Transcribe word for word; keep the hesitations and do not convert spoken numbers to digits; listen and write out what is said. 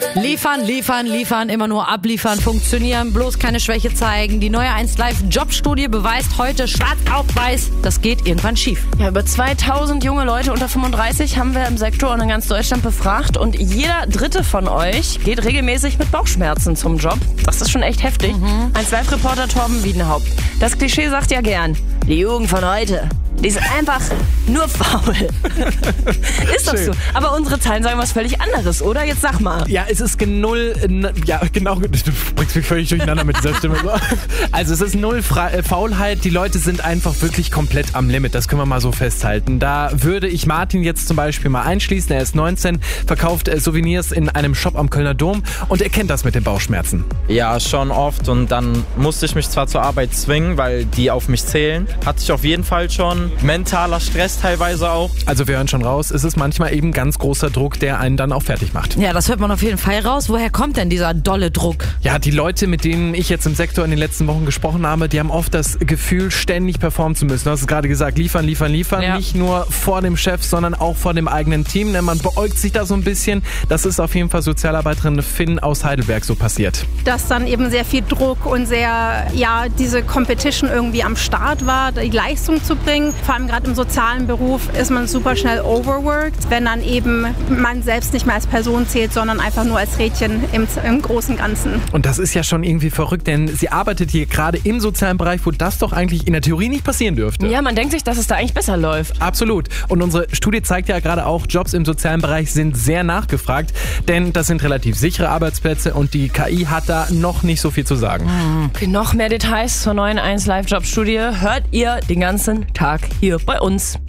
Liefern, liefern, liefern, immer nur abliefern, funktionieren, bloß keine Schwäche zeigen. Die neue eins Live Jobstudie beweist heute schwarz auf weiß, das geht irgendwann schief. Ja, über zweitausend junge Leute unter fünfunddreißig haben wir im Sektor und in ganz Deutschland befragt und jeder dritte von euch geht regelmäßig mit Bauchschmerzen zum Job. Das ist schon echt heftig. Mhm. eins Live Reporter Torben Wiedenhaupt. Das Klischee sagt ja gern, die Jugend von heute, die ist einfach nur faul. Ist doch so. Aber unsere Zahlen sagen was völlig anderes, oder? Jetzt sag mal. Ja, es ist null, ja genau, du bringst mich völlig durcheinander mit dieser Stimme. Also es ist null Fra- äh, Faulheit, die Leute sind einfach wirklich komplett am Limit, das können wir mal so festhalten. Da würde ich Martin jetzt zum Beispiel mal einschließen, er ist neunzehn, verkauft äh, Souvenirs in einem Shop am Kölner Dom und er kennt das mit den Bauchschmerzen. Ja, schon oft und dann musste ich mich zwar zur Arbeit zwingen, weil die auf mich zählen, hatte ich auf jeden Fall schon. Mentaler Stress teilweise auch. Also wir hören schon raus, es ist manchmal eben ganz großer Druck, der einen dann auch fertig macht. Ja, das hört man auf jeden Fall raus. Woher kommt denn dieser dolle Druck? Ja, die Leute, mit denen ich jetzt im Sektor in den letzten Wochen gesprochen habe, die haben oft das Gefühl, ständig performen zu müssen. Du hast es gerade gesagt, liefern, liefern, liefern. Ja. Nicht nur vor dem Chef, sondern auch vor dem eigenen Team. Man beäugt sich da so ein bisschen. Das ist auf jeden Fall Sozialarbeiterin Finn aus Heidelberg so passiert. Dass dann eben sehr viel Druck und sehr, ja, diese Competition irgendwie am Start war, die Leistung zu bringen. Vor allem gerade im sozialen Beruf ist man super schnell overworked, wenn dann eben man selbst nicht mehr als Person zählt, sondern einfach nur als Rädchen im, im großen Ganzen. Und das ist ja schon irgendwie verrückt, denn sie arbeitet hier gerade im sozialen Bereich, wo das doch eigentlich in der Theorie nicht passieren dürfte. Ja, man denkt sich, dass es da eigentlich besser läuft. Absolut. Und unsere Studie zeigt ja gerade auch, Jobs im sozialen Bereich sind sehr nachgefragt, denn das sind relativ sichere Arbeitsplätze und die K I hat da noch nicht so viel zu sagen. Okay, noch mehr Details zur neuen eins Live Jobstudie hört ihr den ganzen Tag hier bei uns.